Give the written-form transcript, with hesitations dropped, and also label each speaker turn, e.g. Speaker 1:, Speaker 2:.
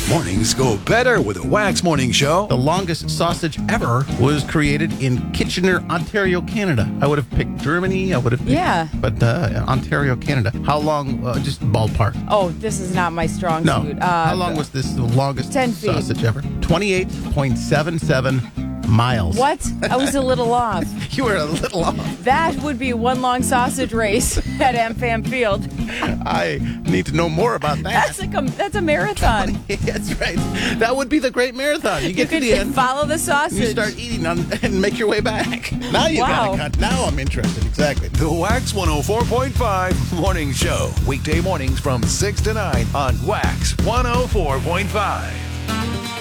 Speaker 1: Mornings go better with a Wax Morning Show.
Speaker 2: The longest sausage ever was created in Kitchener, Ontario, Canada. I would have picked Germany. I would have picked, but Ontario, Canada. How long? Just ballpark.
Speaker 3: Oh, this is not my strong suit.
Speaker 2: How long was this the longest
Speaker 3: 10 feet.
Speaker 2: sausage ever? 28.77 miles.
Speaker 3: What? I was a little off.
Speaker 2: You were a little off.
Speaker 3: That would be one long sausage race at AmFam Field.
Speaker 2: I need to know more about that.
Speaker 3: That's a marathon.
Speaker 2: That's right. That would be the great marathon. You get to the end.
Speaker 3: Follow the sausage.
Speaker 2: You start eating and make your way back. Now you got to cut. Now I'm interested. Exactly.
Speaker 1: The Wax 104.5 Morning Show. Weekday mornings from 6 to 9 on Wax 104.5.